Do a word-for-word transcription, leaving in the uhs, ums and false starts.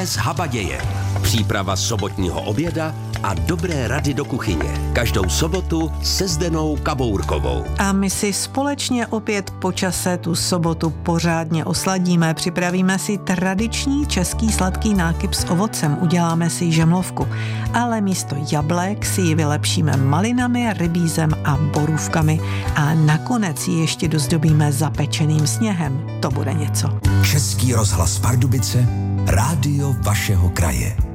Dnes habaděje. Příprava sobotního oběda a dobré rady do kuchyně. Každou sobotu se Zdenou Kabourkovou. A my si společně opět po čase tu sobotu pořádně osladíme. Připravíme si tradiční český sladký nákyp s ovocem. Uděláme si žemlovku. Ale místo jablek si ji vylepšíme malinami, rybízem a borůvkami. A nakonec ji ještě dozdobíme zapečeným sněhem. To bude něco. Český rozhlas Pardubice, rádio vašeho kraje.